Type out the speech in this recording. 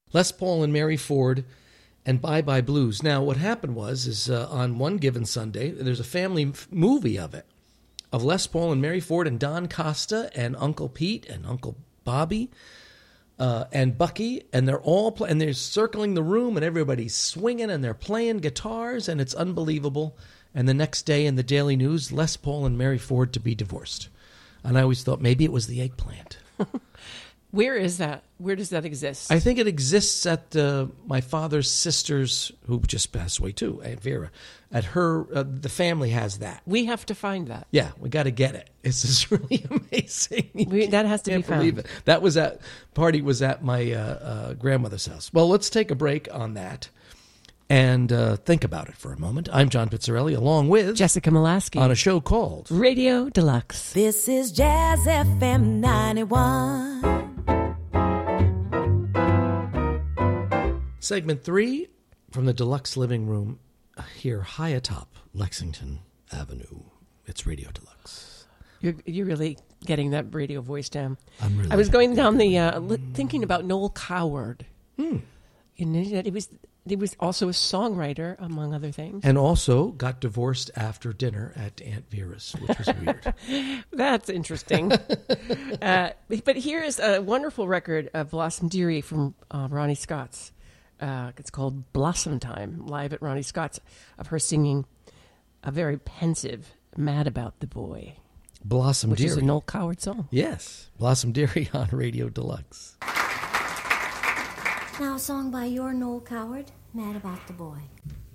Les Paul and Mary Ford and Bye Bye Blues. Now, what happened was on one given Sunday, there's a family movie of it, of Les Paul and Mary Ford and Don Costa and Uncle Pete and Uncle Bobby and Bucky, and they're all and they're circling the room, and everybody's swinging, and they're playing guitars, and it's unbelievable. And the next day in the Daily News, Les Paul and Mary Ford to be divorced. And I always thought maybe it was the eggplant. Where is that? Where does that exist? I think it exists at my father's sister's, who just passed away too, Aunt Vera. At her, the family has that. We have to find that. Yeah, we got to get it. It's just really amazing. That has to be found. Believe it. That was party was at my grandmother's house. Well, let's take a break on that and think about it for a moment. I'm John Pizzarelli, along with Jessica Molaski, on a show called Radio Deluxe. This is Jazz FM 91. Segment 3 from the Deluxe Living Room here high atop Lexington Avenue. It's Radio Deluxe. You're really getting that radio voice down. I was going down the thinking about Noel Coward. You know, he was also a songwriter, among other things. And also got divorced after dinner at Aunt Vera's, which was weird. That's interesting. But here is a wonderful record of Blossom Dearie from Ronnie Scott's. It's called Blossom Time, live at Ronnie Scott's, of her singing a very pensive Mad About the Boy. Blossom Dearie. Which is a Noel Coward song. Yes. Blossom Dearie on Radio Deluxe. Now a song by your Noel Coward, Mad About the Boy.